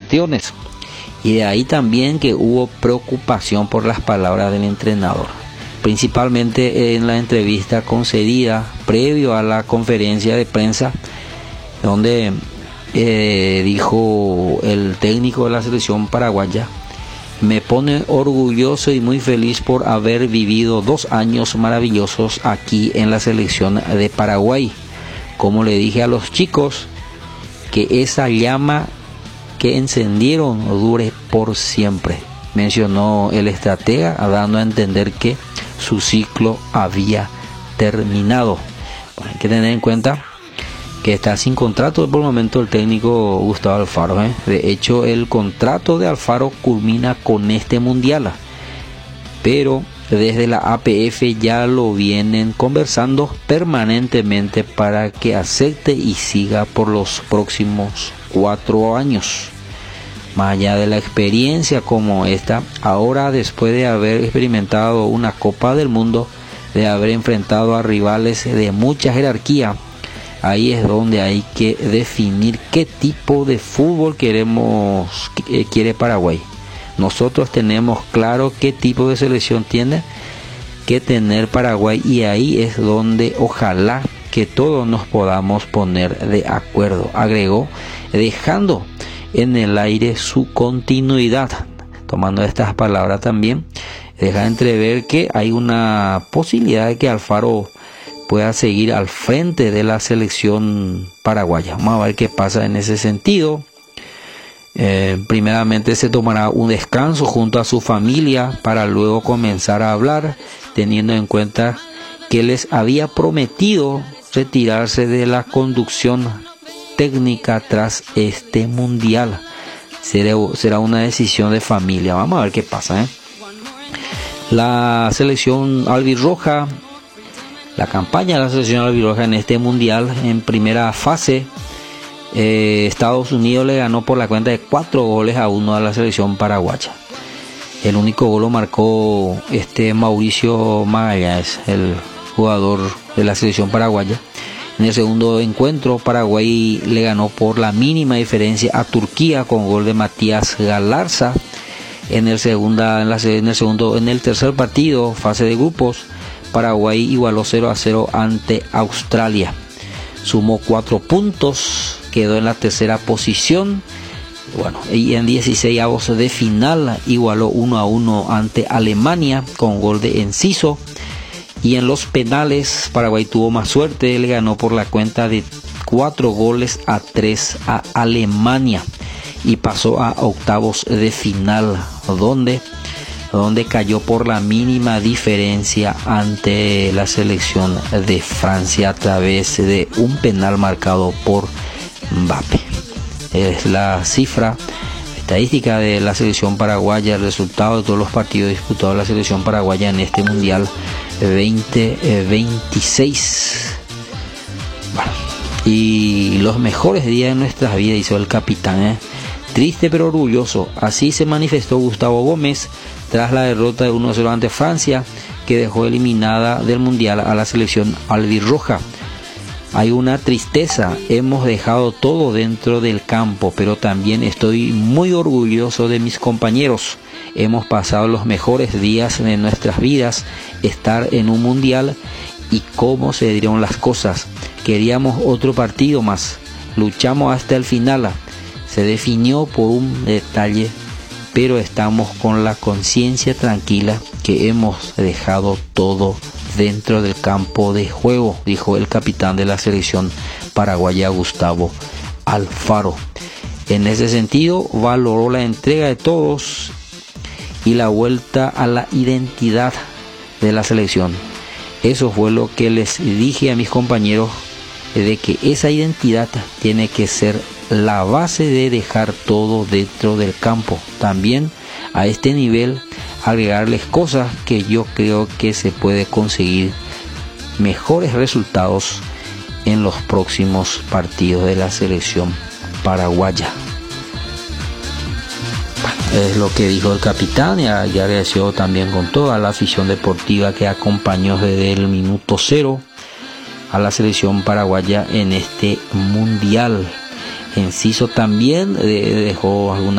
cuestiones. Y de ahí también que hubo preocupación por las palabras del entrenador, principalmente en la entrevista concedida previo a la conferencia de prensa, donde dijo el técnico de la selección paraguaya: me pone orgulloso y muy feliz por haber vivido 2 años maravillosos aquí en la selección de Paraguay. Como le dije a los chicos, que esa llama que encendieron dure por siempre, mencionó el estratega, dando a entender que su ciclo había terminado. Bueno, hay que tener en cuenta que está sin contrato por el momento el técnico Gustavo Alfaro. De hecho, el contrato de Alfaro culmina con este mundial, pero desde la APF ya lo vienen conversando permanentemente para que acepte y siga por los próximos 4 años. Más allá de la experiencia como esta, ahora después de haber experimentado una Copa del Mundo, de haber enfrentado a rivales de mucha jerarquía, ahí es donde hay que definir qué tipo de fútbol quiere Paraguay. Nosotros tenemos claro qué tipo de selección tiene que tener Paraguay, y ahí es donde ojalá que todos nos podamos poner de acuerdo, agregó, dejando en el aire su continuidad. Tomando estas palabras también deja entrever que hay una posibilidad de que Alfaro pueda seguir al frente de la selección paraguaya. Vamos a ver qué pasa en ese sentido. Primeramente se tomará un descanso junto a su familia para luego comenzar a hablar, teniendo en cuenta que les había prometido retirarse de la conducción técnica tras este mundial. Será una decisión de familia. Vamos a ver qué pasa. La selección albirroja, la campaña de la selección albirroja en este mundial, en primera fase, Estados Unidos le ganó por la cuenta de 4-1 a la selección paraguaya. El único gol lo marcó Mauricio Magallanes, el jugador de la selección paraguaya. En el segundo encuentro, Paraguay le ganó por la mínima diferencia a Turquía con gol de Matías Galarza. En el tercer partido, fase de grupos, Paraguay igualó 0-0 ante Australia. Sumó 4 puntos, quedó en la tercera posición. Bueno, y en 16avos de final igualó 1-1 ante Alemania con gol de Enciso. Y en los penales Paraguay tuvo más suerte, le ganó por la cuenta de 4-3 a Alemania y pasó a octavos de final, donde cayó por la mínima diferencia ante la selección de Francia a través de un penal marcado por Mbappé. Es la cifra estadística de la selección paraguaya, el resultado de todos los partidos disputados de la selección paraguaya en este mundial 2026. Bueno, y los mejores días de nuestras vidas, hizo el capitán, triste pero orgulloso. Así se manifestó Gustavo Gómez tras la derrota de 1-0 ante Francia, que dejó eliminada del mundial a la selección albirroja. Hay una tristeza, hemos dejado todo dentro del campo, pero también estoy muy orgulloso de mis compañeros. Hemos pasado los mejores días de nuestras vidas, estar en un mundial y cómo se dieron las cosas. Queríamos otro partido más, luchamos hasta el final, se definió por un detalle, pero estamos con la conciencia tranquila que hemos dejado todo dentro del campo de juego, dijo el capitán de la selección paraguaya Gustavo Alfaro. En ese sentido, valoró la entrega de todos y la vuelta a la identidad de la selección. Eso fue lo que les dije a mis compañeros, de que esa identidad tiene que ser la base de dejar todo dentro del campo. También a este nivel agregarles cosas que yo creo que se puede conseguir mejores resultados en los próximos partidos de la selección paraguaya. Es lo que dijo el capitán, y agradeció también con toda la afición deportiva que acompañó desde el minuto 0 a la selección paraguaya en este mundial. Enciso también dejó algunas